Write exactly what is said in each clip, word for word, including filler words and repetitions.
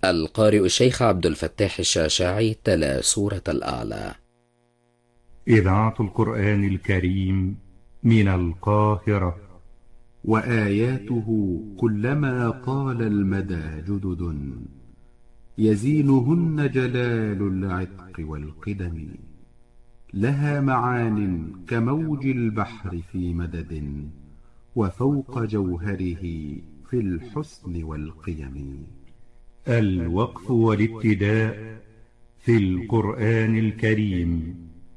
القارئ الشيخ عبد الفتاح الشاشاعي تلا سورة الأعلى. إذاعة القرآن الكريم من القاهرة. وآياته كلما طال المدى جدد، يزينهن جلال العتق والقدم. لها معان كموج البحر في مدد، وفوق جوهره في الحسن والقيم. الوقف والابتداء في القرآن الكريم.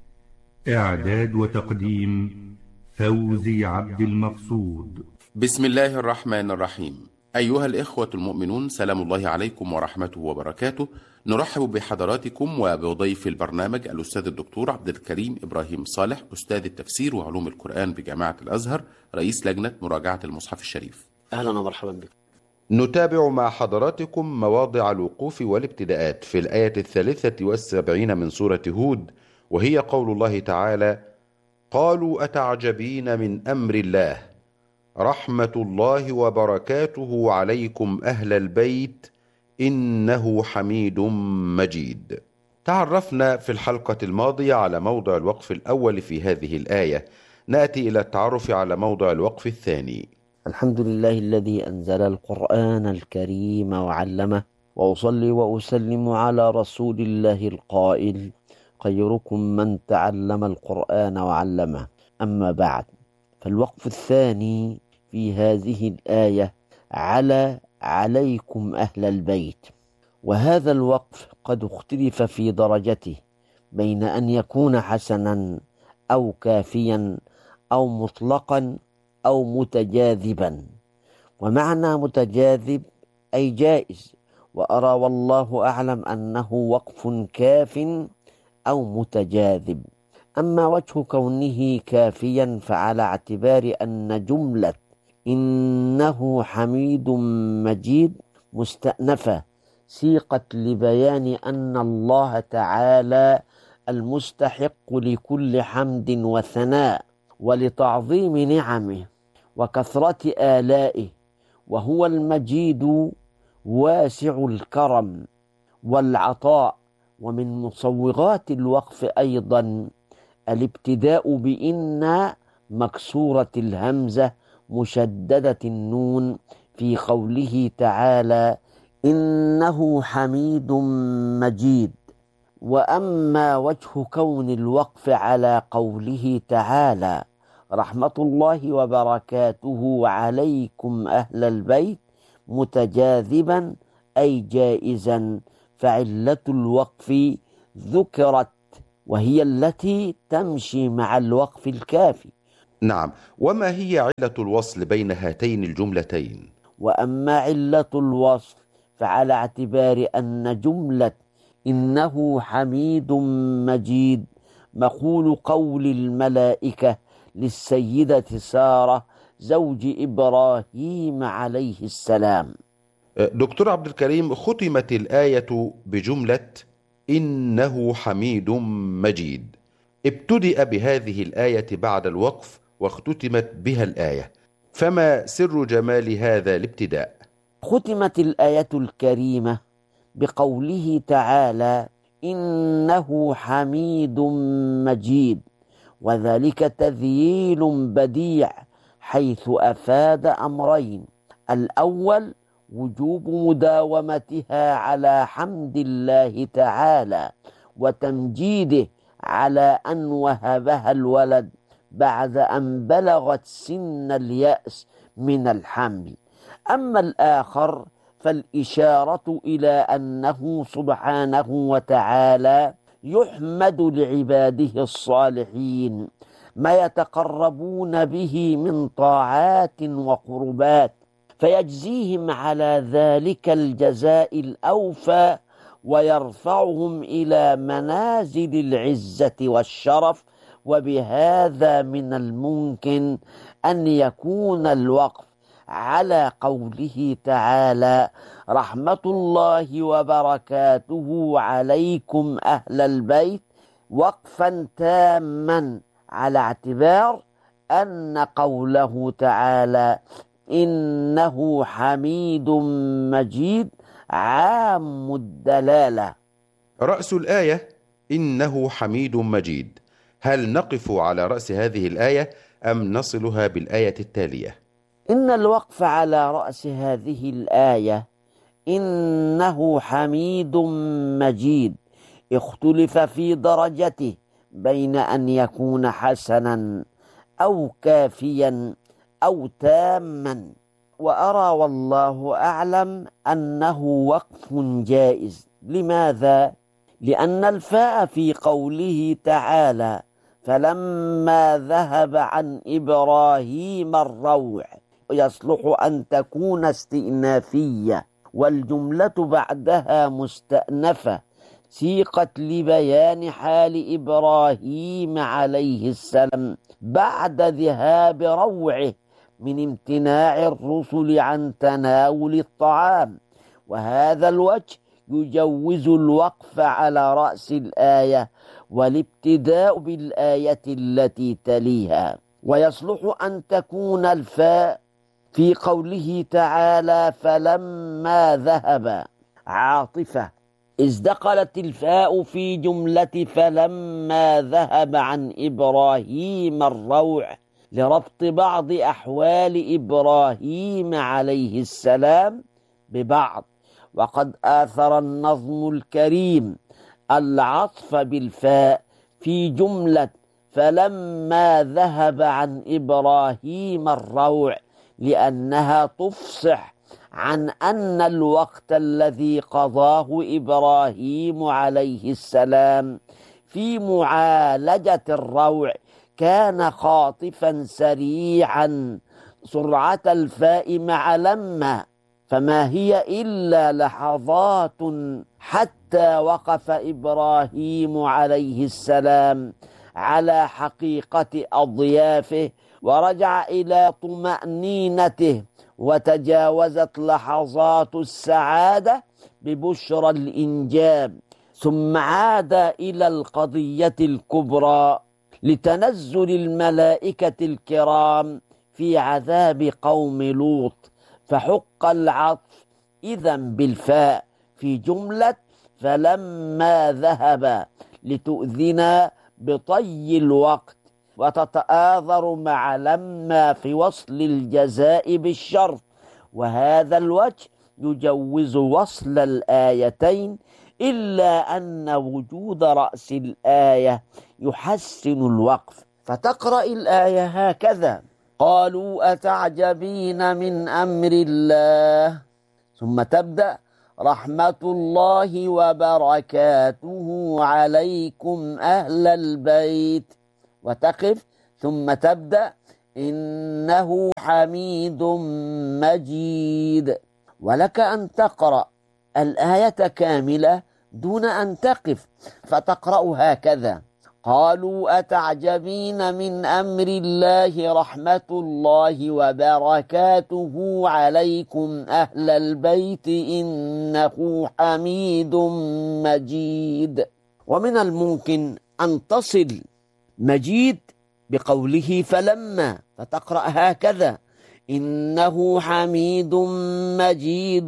إعداد وتقديم فوزي عبد المقصود. بسم الله الرحمن الرحيم. أيها الإخوة المؤمنون، سلام الله عليكم ورحمته وبركاته. نرحب بحضراتكم وبضيف البرنامج الأستاذ الدكتور عبد الكريم إبراهيم صالح، أستاذ التفسير وعلوم القرآن بجامعة الأزهر، رئيس لجنة مراجعة المصحف الشريف. أهلا ومرحبا بك. نتابع مع حضراتكم مواضع الوقوف والابتداءات في الآية الثالثة والسبعين من سورة هود، وهي قول الله تعالى: قالوا أتعجبين من أمر الله، رحمة الله وبركاته عليكم أهل البيت إنه حميد مجيد. تعرفنا في الحلقة الماضية على موضع الوقف الأول في هذه الآية. نأتي إلى التعرف على موضع الوقف الثاني. الحمد لله الذي أنزل القرآن الكريم وعلمه، وأصلي وأسلم على رسول الله القائل: خيركم من تعلم القرآن وعلمه. أما بعد، فالوقف الثاني في هذه الآية على عليكم أهل البيت. وهذا الوقف قد اختلف في درجته بين أن يكون حسنا أو كافيا أو مطلقا أو متجاذبا. ومعنى متجاذب أي جائز، وأرى والله أعلم أنه وقف كاف أو متجاذب. أما وجه كونه كافيا فعلى اعتبار أن جملة إنه حميد مجيد مستأنفة سيقت لبيان أن الله تعالى المستحق لكل حمد وثناء ولتعظيم نعمه وكثرة آلائه، وهو المجيد واسع الكرم والعطاء. ومن مصوغات الوقف أيضا الابتداء بإن مكسورة الهمزة مشددة النون في قوله تعالى: إنه حميد مجيد. وأما وجه كون الوقف على قوله تعالى: رحمة الله وبركاته عليكم أهل البيت متجاذبا أي جائزا، فعلة الوقف ذكرت وهي التي تمشي مع الوقف الكافي. نعم، وما هي علة الوصل بين هاتين الجملتين؟ وأما علة الوصل فعلى اعتبار أن جملة إنه حميد مجيد مقول قول الملائكة للسيدة سارة زوج إبراهيم عليه السلام. دكتور عبد الكريم، ختمت الآية بجملة إنه حميد مجيد. ابتدأ بهذه الآية بعد الوقف واختتمت بها الآية، فما سر جمال هذا الابتداء؟ ختمت الآية الكريمة بقوله تعالى: إنه حميد مجيد، وذلك تذييل بديع حيث أفاد أمرين: الأول وجوب مداومتها على حمد الله تعالى وتمجيده على أن وهبها الولد بعد أن بلغت سن اليأس من الحمل. أما الآخر فالإشارة إلى أنه سبحانه وتعالى يحمد لعباده الصالحين ما يتقربون به من طاعات وقربات، فيجزيهم على ذلك الجزاء الأوفى ويرفعهم إلى منازل العزة والشرف. وبهذا من الممكن أن يكون الوقف على قوله تعالى: رحمة الله وبركاته عليكم أهل البيت وقفا تاما، على اعتبار أن قوله تعالى إنه حميد مجيد عام الدلالة. رأس الآية إنه حميد مجيد، هل نقف على رأس هذه الآية أم نصلها بالآية التالية؟ إن الوقف على رأس هذه الآية إنه حميد مجيد اختلف في درجته بين أن يكون حسنا أو كافيا أو تاما، وأرى والله أعلم أنه وقف جائز. لماذا؟ لأن الفاء في قوله تعالى فلما ذهب عن إبراهيم الروع يصلح أن تكون استئنافية، والجملة بعدها مستأنفة سيقت لبيان حال إبراهيم عليه السلام بعد ذهاب روعه من امتناع الرسل عن تناول الطعام، وهذا الوجه يجوز الوقف على رأس الآية والابتداء بالآية التي تليها. ويصلح أن تكون الفاء في قوله تعالى فلما ذهب عاطفة، إذ دخلت الفاء في جملة فلما ذهب عن إبراهيم الروع لربط بعض أحوال إبراهيم عليه السلام ببعض، وقد آثر النظم الكريم العطف بالفاء في جملة فلما ذهب عن إبراهيم الروع لأنها تفصح عن أن الوقت الذي قضاه إبراهيم عليه السلام في معالجة الروع كان خاطفا سريعا سرعة الفاء مع لما، فما هي إلا لحظات حتى وقف إبراهيم عليه السلام على حقيقة أضيافه ورجع إلى طمأنينته، وتجاوزت لحظات السعادة ببشرى الإنجاب، ثم عاد إلى القضية الكبرى لتنزل الملائكة الكرام في عذاب قوم لوط، فحق العطف إذن بالفاء في جملة فلما ذهب لتؤذنا بطي الوقت، وتتآذر مع لما في وصل الجزاء بالشرط، وهذا الوجه يجوز وصل الآيتين، إلا أن وجود رأس الآية يحسن الوقف. فتقرأ الآية هكذا قالوا أتعجبين من أمر الله، ثم تبدأ رحمة الله وبركاته عليكم أهل البيت، وتقف ثم تبدأ إنه حميد مجيد. ولك أن تقرأ الآية كاملة دون أن تقف، فتقرأ هكذا قالوا أتعجبين من أمر الله رحمة الله وبركاته عليكم أهل البيت إنه حميد مجيد. ومن الممكن أن تصل مجيد بقوله فلما، فتقرأ هكذا إنه حميد مجيد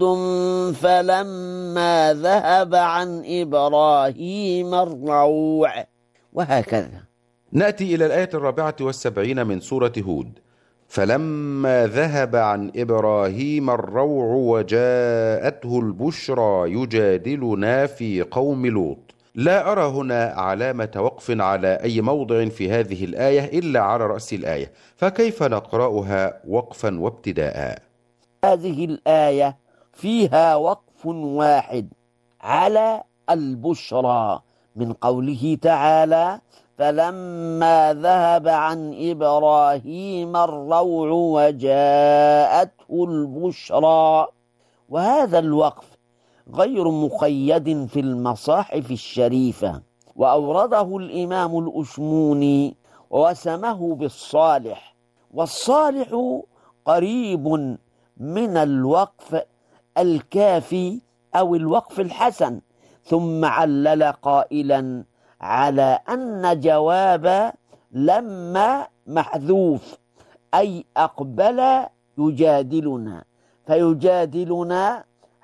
فلما ذهب عن إبراهيم الروع، وهكذا. نأتي إلى الآية الرابعة والسبعين من سورة هود فلما ذهب عن إبراهيم الروع وجاءته البشرى يجادلنا في قوم لوط. لا أرى هنا علامة وقف على أي موضع في هذه الآية إلا على رأس الآية، فكيف نقرأها وقفا وابتداء؟ هذه الآية فيها وقف واحد على البشرى من قوله تعالى فلما ذهب عن إبراهيم الروع وجاءته البشرى، وهذا الوقف غير مقيد في المصاحف الشريفة، وأورده الإمام الأشموني ووسمه بالصالح، والصالح قريب من الوقف الكافي أو الوقف الحسن، ثم علل قائلا على أن جواب لما محذوف، أي أقبل يجادلنا، فيجادلنا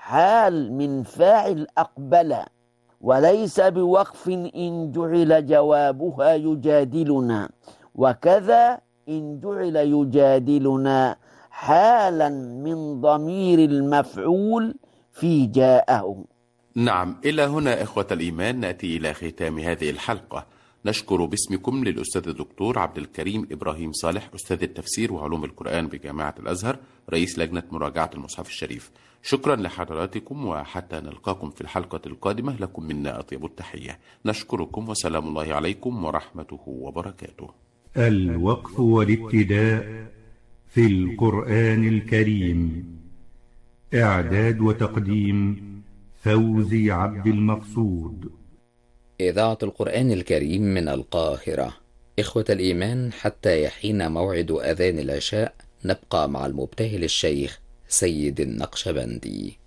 حال من فاعل أقبل، وليس بوقف إن جعل جوابها يجادلنا، وكذا إن جعل يجادلنا حالا من ضمير المفعول في جاءه. نعم، إلى هنا إخوة الإيمان نأتي إلى ختام هذه الحلقة. نشكر باسمكم للأستاذ الدكتور عبد الكريم إبراهيم صالح، أستاذ التفسير وعلوم القرآن بجامعة الأزهر، رئيس لجنة مراجعة المصحف الشريف. شكرا لحضراتكم، وحتى نلقاكم في الحلقة القادمة لكم منا أطيب التحية. نشكركم وسلام الله عليكم ورحمته وبركاته. الوقف والابتداء في القرآن الكريم، إعداد وتقديم فوزي عبد المقصود. إذاعة القرآن الكريم من القاهرة. إخوة الإيمان، حتى يحين موعد أذان العشاء نبقى مع المبتهل الشيخ سيد النقشبندي.